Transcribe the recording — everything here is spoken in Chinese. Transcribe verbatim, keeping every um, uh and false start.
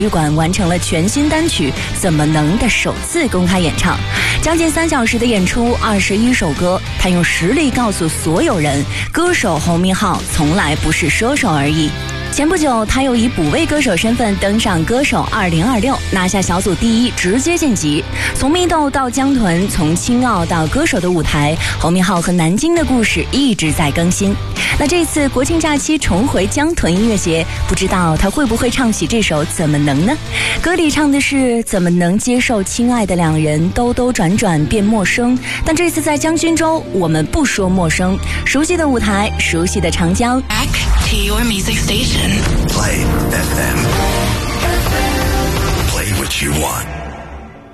体育馆完成了全新单曲《怎么能》的首次公开演唱，将近三小时的演出，二十一首歌，他用实力告诉所有人，歌手侯明昊从来不是说说而已。前不久，他又以补位歌手身份登上《歌手二零二六》，拿下小组第一，直接晋级。从蜜豆到江豚，从青奥到歌手的舞台，侯明昊和南京的故事一直在更新。那这次国庆假期重回江豚音乐节，不知道他会不会唱起这首《怎么能》呢？歌里唱的是怎么能接受亲爱的两人兜兜转转变陌生，但这次在将军州，我们不说陌生，熟悉的舞台，熟悉的长江。 Back to your music station. Play F M. Play what you want.